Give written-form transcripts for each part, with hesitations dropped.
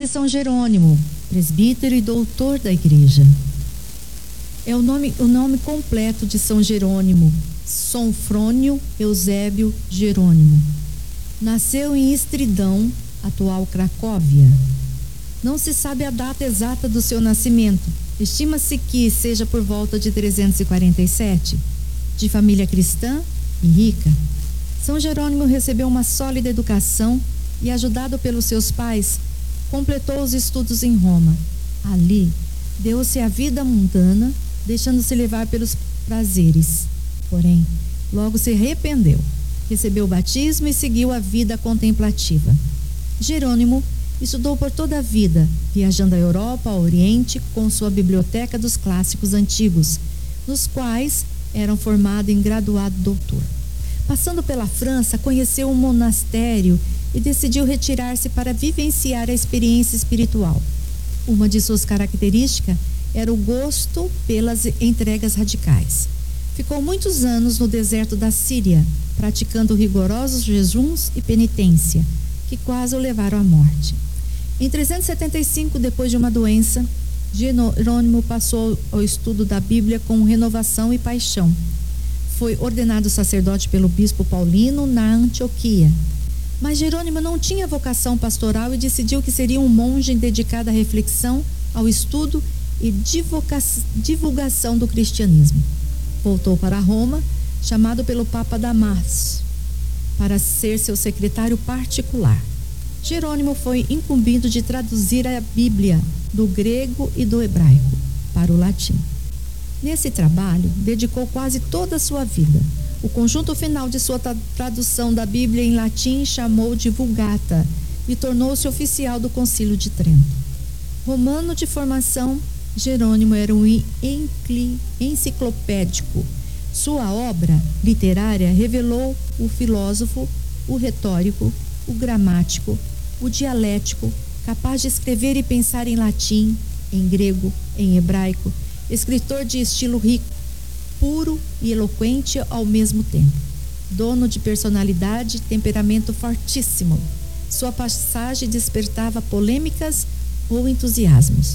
São Jerônimo, presbítero e doutor da igreja. É o nome completo de São Jerônimo, Sonfrônio Eusébio Jerônimo. Nasceu em Estridão, atual Cracóvia. Não se sabe a data exata do seu nascimento. Estima-se que seja por volta de 347. De família cristã e rica, São Jerônimo recebeu uma sólida educação e, ajudado pelos seus pais, completou os estudos em Roma. Ali, deu-se a vida mundana, deixando-se levar pelos prazeres. Porém, logo se arrependeu, recebeu o batismo e seguiu a vida contemplativa. Jerônimo estudou por toda a vida, viajando à Europa, ao Oriente, com sua biblioteca dos clássicos antigos, nos quais era formado em graduado doutor. Passando pela França, conheceu um monastério e decidiu retirar-se para vivenciar a experiência espiritual. Uma de suas características era o gosto pelas entregas radicais. Ficou muitos anos no deserto da Síria, praticando rigorosos jejuns e penitência, que quase o levaram à morte. Em 375, depois de uma doença, Jerônimo passou ao estudo da Bíblia com renovação e paixão. Foi ordenado sacerdote pelo bispo Paulino na Antioquia. Mas Jerônimo não tinha vocação pastoral e decidiu que seria um monge dedicado à reflexão, ao estudo e divulgação do cristianismo. Voltou para Roma, chamado pelo Papa Damaso, para ser seu secretário particular. Jerônimo foi incumbido de traduzir a Bíblia do grego e do hebraico para o latim. Nesse trabalho, dedicou quase toda a sua vida. O conjunto final de sua tradução da Bíblia em latim chamou de Vulgata e tornou-se oficial do Concílio de Trento. Romano de formação, Jerônimo era um enciclopédico. Sua obra literária revelou o filósofo, o retórico, o gramático, o dialético, capaz de escrever e pensar em latim, em grego, em hebraico, escritor de estilo rico, puro e eloquente ao mesmo tempo, dono de personalidade e temperamento fortíssimo. Sua passagem despertava polêmicas ou entusiasmos.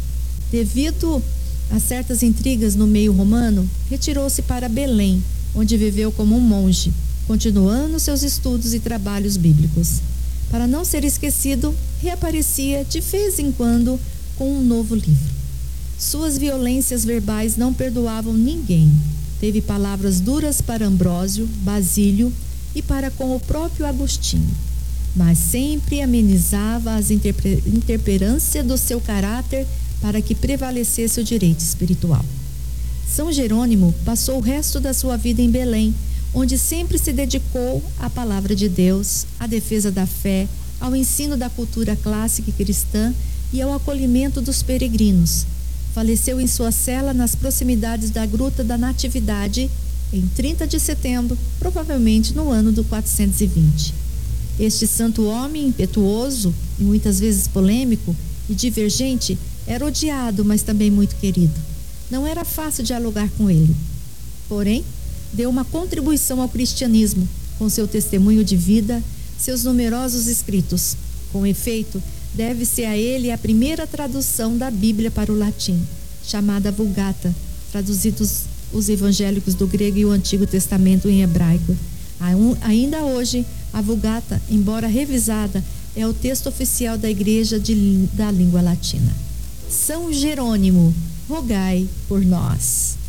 Devido a certas intrigas no meio romano, retirou-se para Belém, onde viveu como um monge, continuando seus estudos e trabalhos bíblicos. Para não ser esquecido, reaparecia de vez em quando com um novo livro. Suas violências verbais não perdoavam ninguém. Teve palavras duras para Ambrósio, Basílio e para com o próprio Agostinho, mas sempre amenizava as intemperâncias do seu caráter para que prevalecesse o direito espiritual. São Jerônimo passou o resto da sua vida em Belém, onde sempre se dedicou à palavra de Deus, à defesa da fé, ao ensino da cultura clássica e cristã e ao acolhimento dos peregrinos. Faleceu em sua cela nas proximidades da Gruta da Natividade em 30 de setembro, provavelmente no ano do 420. Este santo homem impetuoso e muitas vezes polêmico e divergente era odiado, mas também muito querido. Não era fácil dialogar com ele. Porém, deu uma contribuição ao cristianismo com seu testemunho de vida, seus numerosos escritos. Com efeito, deve-se a ele a primeira tradução da Bíblia para o latim, chamada Vulgata, traduzidos os evangélicos do grego e o Antigo Testamento em hebraico. Ainda hoje, a Vulgata, embora revisada, é o texto oficial da Igreja da língua latina. São Jerônimo, rogai por nós.